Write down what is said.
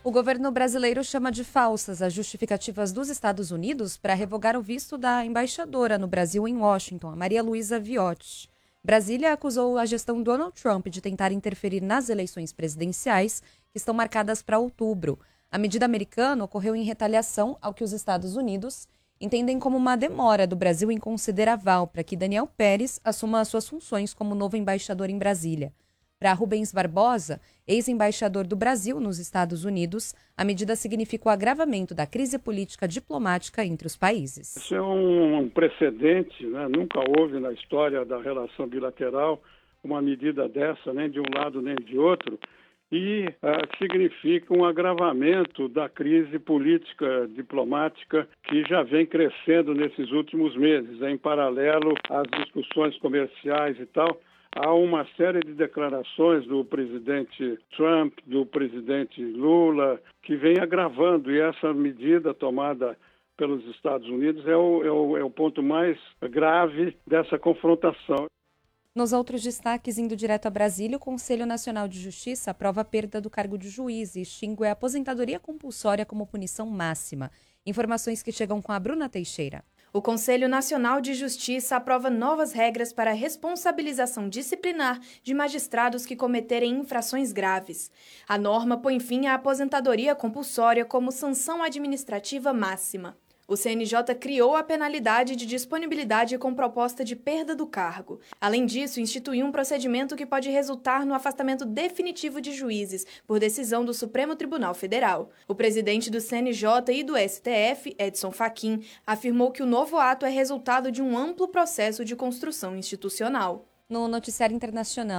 O governo brasileiro chama de falsas as justificativas dos Estados Unidos para revogar o visto da embaixadora no Brasil em Washington, a Maria Luísa Viotti. Brasília acusou a gestão Donald Trump de tentar interferir nas eleições presidenciais, que estão marcadas para outubro. A medida americana ocorreu em retaliação ao que os Estados Unidos entendem como uma demora do Brasil em conceder aval para que Daniel Pérez assuma as suas funções como novo embaixador em Brasília. Para Rubens Barbosa, ex-embaixador do Brasil nos Estados Unidos, a medida significa o agravamento da crise política diplomática entre os países. Isso é um precedente, né? Nunca houve na história da relação bilateral uma medida dessa, nem de um lado nem de outro, e significa um agravamento da crise política diplomática que já vem crescendo nesses últimos meses, em paralelo às discussões comerciais e tal. Há uma série de declarações do presidente Trump, do presidente Lula, que vem agravando, e essa medida tomada pelos Estados Unidos é o ponto mais grave dessa confrontação. Nos outros destaques, indo direto a Brasília, o Conselho Nacional de Justiça aprova a perda do cargo de juiz e extingue a aposentadoria compulsória como punição máxima. Informações que chegam com a Bruna Teixeira. O Conselho Nacional de Justiça aprova novas regras para a responsabilização disciplinar de magistrados que cometerem infrações graves. A norma põe fim à aposentadoria compulsória como sanção administrativa máxima. O CNJ criou a penalidade de disponibilidade com proposta de perda do cargo. Além disso, instituiu um procedimento que pode resultar no afastamento definitivo de juízes, por decisão do Supremo Tribunal Federal. O presidente do CNJ e do STF, Edson Fachin, afirmou que o novo ato é resultado de um amplo processo de construção institucional. No noticiário internacional,